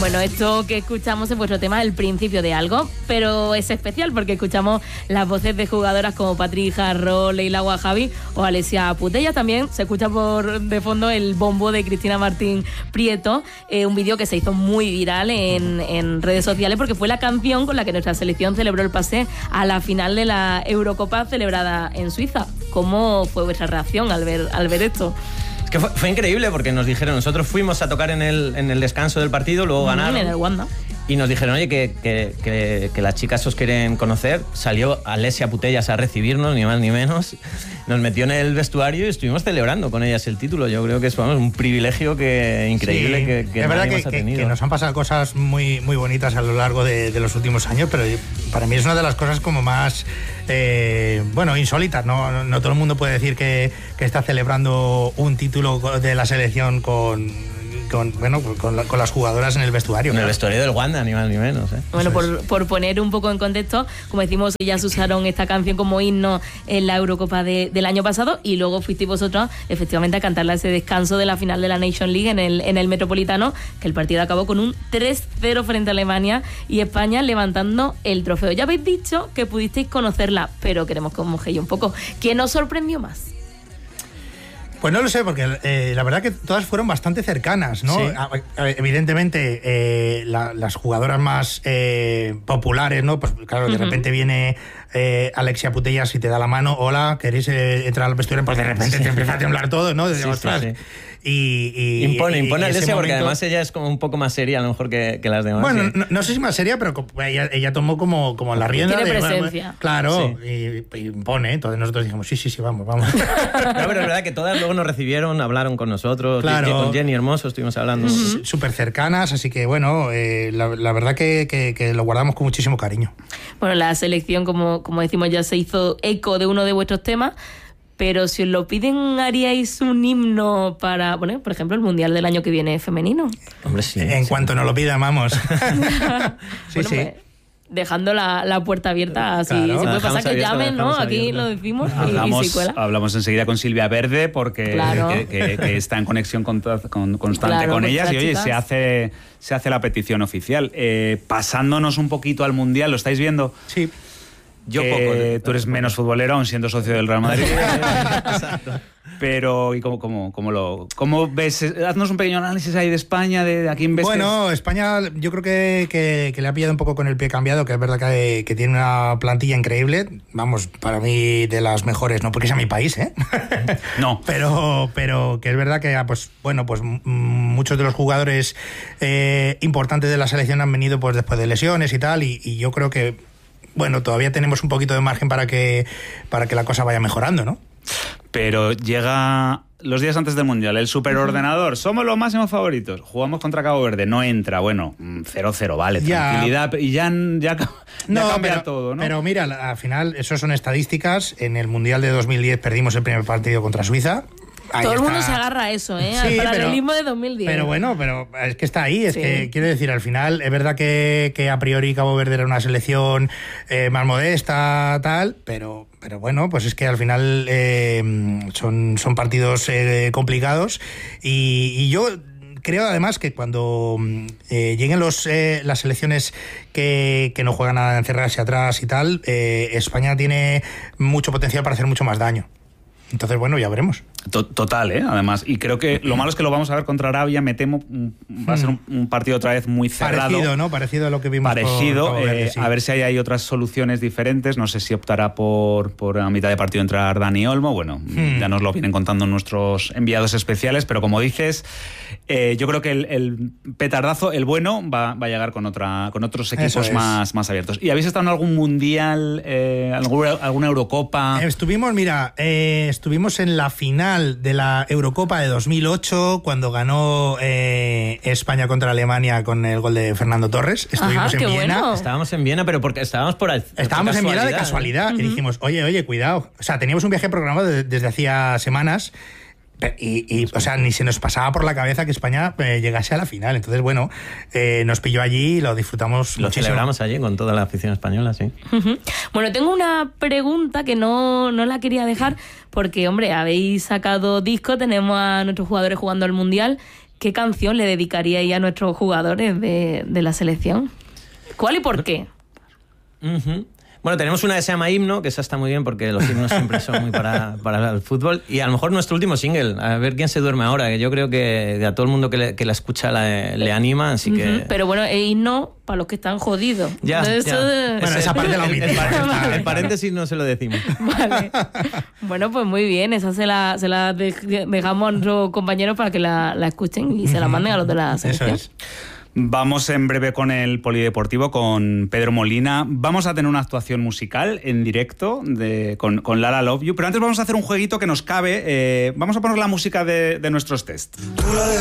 Bueno, esto que escuchamos en vuestro tema es el principio de algo, pero es especial porque escuchamos las voces de jugadoras como Patri Jarro, Leila Guajavi o Alessia Putellas. También se escucha por de fondo el bombo de Cristina Martín Prieto, un vídeo que se hizo muy viral en redes sociales porque fue la canción con la que nuestra selección celebró el pase a la final de la Eurocopa celebrada en Suiza. ¿Cómo fue vuestra reacción al ver esto? Que fue increíble porque nos dijeron, nosotros fuimos a tocar en el descanso del partido, luego ganaron. En el Wanda. Y nos dijeron, oye, que las chicas os quieren conocer. Salió Alessia Putellas a recibirnos, ni más ni menos. Nos metió en el vestuario y estuvimos celebrando con ellas el título. Yo creo que es un privilegio increíble sí, que es verdad hemos tenido. Que nos han pasado cosas muy, muy bonitas a lo largo de los últimos años, pero para mí es una de las cosas como más, insólitas. No todo el mundo puede decir que está celebrando un título de la selección con las jugadoras en el vestuario. En el vestuario del Wanda, ni más ni menos. Bueno, por poner un poco en contexto, como decimos, ellas usaron esta canción como himno en la Eurocopa del año pasado y luego fuisteis vosotros efectivamente a cantarla ese descanso de la final de la Nation League en el Metropolitano, que el partido acabó con un 3-0 frente a Alemania y España levantando el trofeo. Ya habéis dicho que pudisteis conocerla, pero queremos que os mojéis un poco. ¿Quién os sorprendió más? Pues no lo sé, porque la verdad que todas fueron bastante cercanas, ¿no? Sí. Evidentemente, las jugadoras más populares, ¿no? Pues claro, de repente viene Alessia Putellas y te da la mano, hola, ¿queréis entrar al vestuario? Pues de repente te empieza a temblar todo, ¿no? Sí. Impone Alessia porque además ella es como un poco más seria a lo mejor que las demás. Bueno, no sé si más seria, pero ella tomó como la rienda. Tiene presencia. Claro, sí. y impone. Entonces nosotros dijimos, sí, vamos. No, pero es verdad que todas luego nos recibieron, hablaron con nosotros, claro. Con Jenny Hermoso estuvimos hablando. Súper cercanas, así que bueno, la verdad que lo guardamos con muchísimo cariño. Bueno, la selección, como decimos, ya se hizo eco de uno de vuestros temas. Pero si os lo piden, ¿haríais un himno para, por ejemplo, el Mundial del año que viene femenino? Hombre, sí. En cuanto nos lo pidan, vamos. Sí. Pues, dejando la puerta abierta, así claro, se puede pasar que llamen, ¿no? Aquí lo decimos y se cuela. Hablamos enseguida con Silvia Verde porque claro. que está en conexión constante claro, con ellas y oye, se hace la petición oficial. Pasándonos un poquito al Mundial, ¿lo estáis viendo? Sí. Yo poco. Tú eres menos futbolero, aún siendo socio del Real Madrid. Exacto. Pero, ¿y cómo ves? Haznos un pequeño análisis ahí de España, de a quién ves. Bueno, España yo creo que le ha pillado un poco con el pie cambiado, que es verdad que tiene una plantilla increíble. Vamos, para mí de las mejores, no porque sea mi país, ¿eh? No. Pero que es verdad que, pues muchos de los jugadores importantes de la selección han venido pues después de lesiones y tal, y yo creo que todavía tenemos un poquito de margen para que la cosa vaya mejorando, ¿no? Pero llega los días antes del Mundial, el superordenador, somos los máximos favoritos, jugamos contra Cabo Verde, no entra, 0-0, vale, tranquilidad, y ya cambia todo, ¿no? Pero mira, al final, eso son estadísticas, en el Mundial de 2010 perdimos el primer partido contra Suiza. Ahí todo está. El mundo se agarra a eso, ¿eh? Sí, al paralelismo de 2010. Pero es que está ahí, es que quiero decir, al final es verdad que a priori Cabo Verde era una selección más modesta, tal, pero bueno, pues es que al final son partidos complicados y yo creo además que cuando lleguen las selecciones que no juegan a encerrarse atrás y tal, España tiene mucho potencial para hacer mucho más daño. Entonces, ya veremos. Total, además. Y creo que lo malo es que lo vamos a ver contra Arabia. Me temo va a ser un partido otra vez muy cerrado. Parecido, ¿no? Parecido a lo que vimos. Parecido. Verde, sí. A ver si hay otras soluciones diferentes. No sé si optará por a mitad de partido entrar Dani Olmo. Ya nos lo vienen contando nuestros enviados especiales. Pero como dices, yo creo que el petardazo, el bueno, va a llegar con otros equipos más abiertos. ¿Y habéis estado en algún mundial, alguna Eurocopa? Estuvimos en la final de la Eurocopa de 2008 cuando ganó España contra Alemania con el gol de Fernando Torres. Estuvimos en Viena. Bueno. Estábamos en Viena, pero porque estábamos Estábamos en Viena de casualidad. Y dijimos, oye, cuidado. O sea, teníamos un viaje programado desde hacía semanas. Y ni se nos pasaba por la cabeza que España llegase a la final. Entonces, nos pilló allí y lo disfrutamos muchísimo. Lo celebramos allí con toda la afición española, sí. Bueno, tengo una pregunta que no la quería dejar porque, hombre, habéis sacado disco, tenemos a nuestros jugadores jugando al Mundial. ¿qué canción le dedicaríais a nuestros jugadores de la selección? ¿Cuál y por qué? Bueno, tenemos una que se llama Himno, que esa está muy bien porque los himnos siempre son muy para el fútbol. Y a lo mejor nuestro último single, a ver quién se duerme ahora, que yo creo que a todo el mundo que la escucha le anima, así que... Pero bueno, el himno para los que están jodidos. Ya. Bueno, esa parte la omitimos. El paréntesis no se lo decimos. Vale. Bueno, pues muy bien, esa se la dejamos a nuestros compañeros para que la escuchen y se la manden a los de la selección. Eso es. Vamos en breve con el polideportivo, con Pedro Molina. Vamos a tener una actuación musical en directo con Lara Love You, pero antes vamos a hacer un jueguito que nos cabe. Vamos a poner la música de nuestros test.